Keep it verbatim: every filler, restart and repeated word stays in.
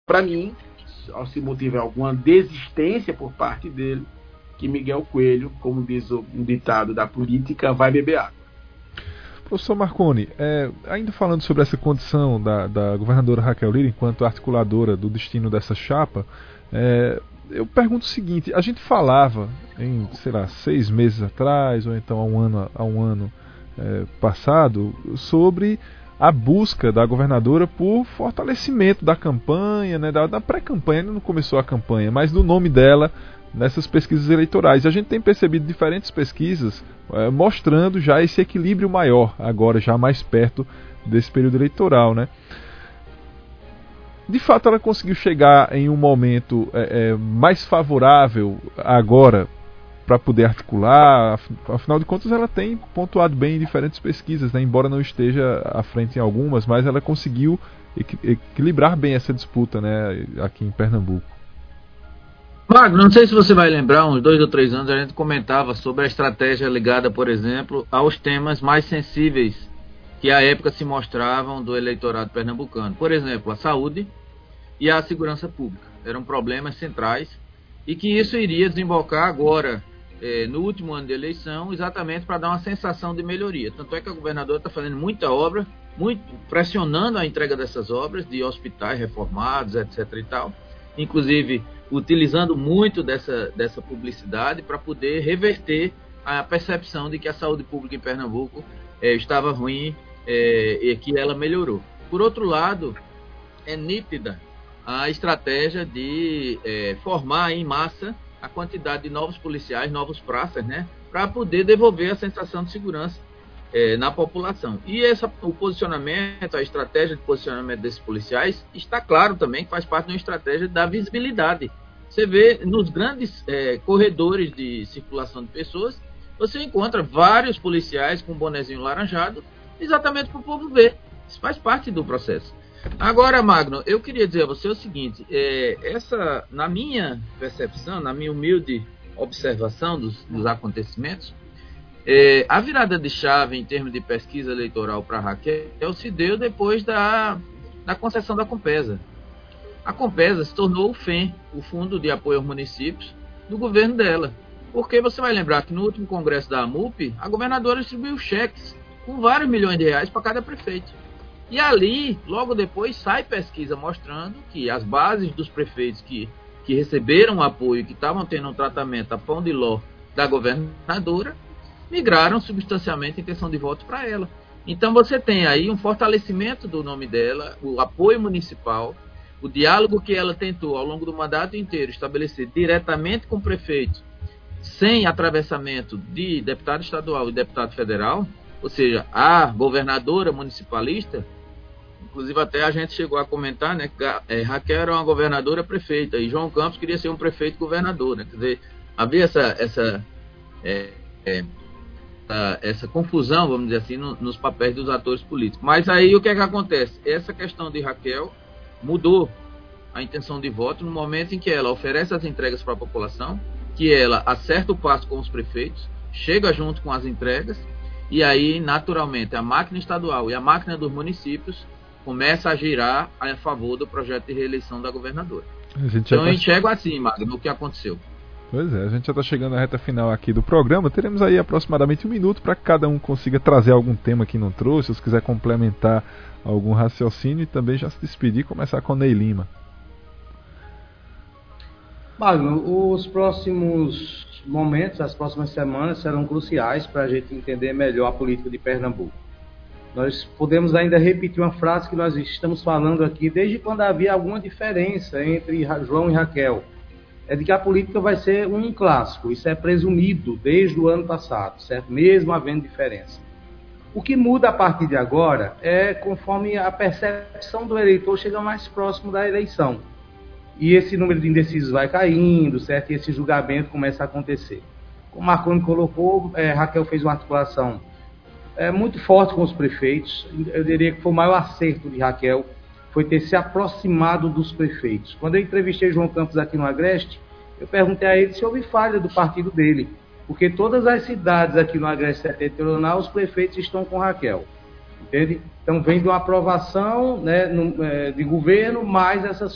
para mim, se motiver alguma desistência por parte dele, que Miguel Coelho, como diz um ditado da política, vai beber água. Professor Marconi, é, ainda falando sobre essa condição da, da governadora Raquel Lira enquanto articuladora do destino dessa chapa, é, eu pergunto o seguinte: a gente falava em, sei lá, seis meses atrás, ou então há um ano, há um ano é, passado, sobre a busca da governadora por fortalecimento da campanha, né, da, da pré-campanha, ainda não começou a campanha, mas do nome dela nessas pesquisas eleitorais. A gente tem percebido diferentes pesquisas é, mostrando já esse equilíbrio maior, agora já mais perto desse período eleitoral, né? De fato, ela conseguiu chegar em um momento é, é, mais favorável agora para poder articular. Afinal de contas, ela tem pontuado bem em diferentes pesquisas, né? Embora não esteja à frente em algumas, mas ela conseguiu equilibrar bem essa disputa, né, aqui em Pernambuco. Magno, não sei se você vai lembrar, uns dois ou três anos a gente comentava sobre a estratégia ligada, por exemplo, aos temas mais sensíveis que à época se mostravam do eleitorado pernambucano. Por exemplo, a saúde e a segurança pública. Eram problemas centrais e que isso iria desembocar agora, eh, no último ano de eleição, exatamente para dar uma sensação de melhoria. Tanto é que a governadora está fazendo muita obra, muito, pressionando a entrega dessas obras, de hospitais reformados, etc e tal. Inclusive utilizando muito dessa, dessa publicidade para poder reverter a percepção de que a saúde pública em Pernambuco é, estava ruim é, e que ela melhorou. Por outro lado, é nítida a estratégia de é, formar em massa a quantidade de novos policiais, novos praças, né, para poder devolver a sensação de segurança é, na população. E essa, o posicionamento, a estratégia de posicionamento desses policiais está claro também que faz parte de uma estratégia da visibilidade. Você vê nos grandes é, corredores de circulação de pessoas, você encontra vários policiais com um bonezinho laranjado, exatamente para o povo ver. Isso faz parte do processo. Agora, Magno, eu queria dizer a você o seguinte, é, essa, na minha percepção, na minha humilde observação dos, dos acontecimentos, É, a virada de chave em termos de pesquisa eleitoral para Raquel se deu depois da, da concessão da Compesa. A Compesa se tornou o F E M, o Fundo de Apoio aos Municípios, do governo dela. Porque você vai lembrar que no último congresso da AMUP, a governadora distribuiu cheques com vários milhões de reais para cada prefeito. E ali, logo depois, sai pesquisa mostrando que as bases dos prefeitos que, que receberam apoio, que estavam tendo um tratamento a pão de ló da governadora, migraram substancialmente a intenção de voto para ela. Então você tem aí um fortalecimento do nome dela, o apoio municipal, o diálogo que ela tentou ao longo do mandato inteiro estabelecer diretamente com o prefeito, sem atravessamento de deputado estadual e deputado federal, ou seja, a governadora municipalista, inclusive até a gente chegou a comentar, né, que é, Raquel era uma governadora prefeita e João Campos queria ser um prefeito governador, né? Quer dizer, havia essa, essa é, é, essa confusão, vamos dizer assim, no, nos papéis dos atores políticos. Mas aí o que é que acontece? Essa questão de Raquel mudou a intenção de voto no momento em que ela oferece as entregas para a população, que ela acerta o passo com os prefeitos, chega junto com as entregas, e aí, naturalmente, a máquina estadual e a máquina dos municípios começa a girar a favor do projeto de reeleição da governadora. Então eu enxergo assim, Magno, o que aconteceu. Pois é, a gente já está chegando à reta final aqui do programa. Teremos aí aproximadamente um minuto para que cada um consiga trazer algum tema que não trouxe, ou se quiser complementar algum raciocínio, e também já se despedir e começar com o Ney Lima. Magno, os próximos momentos, as próximas semanas serão cruciais para a gente entender melhor a política de Pernambuco. Nós podemos ainda repetir uma frase que nós estamos falando aqui desde quando havia alguma diferença entre João e Raquel. É de que a política vai ser um clássico. Isso é presumido desde o ano passado, certo? Mesmo havendo diferença. O que muda a partir de agora é conforme a percepção do eleitor chega mais próximo da eleição. E esse número de indecisos vai caindo, certo? E esse julgamento começa a acontecer. Como Marconi colocou, é, Raquel fez uma articulação é, muito forte com os prefeitos. Eu diria que foi o maior acerto de Raquel, foi ter se aproximado dos prefeitos. Quando eu entrevistei João Campos aqui no Agreste, eu perguntei a ele se houve falha do partido dele, porque todas as cidades aqui no Agreste Setentrional, os prefeitos estão com Raquel, entende? Então vem de uma aprovação, né, no, é, de governo, mais essas